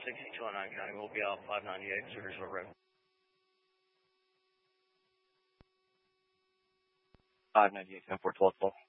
6209 County. We'll be out 598 Sugarsville Road. 598 10 412.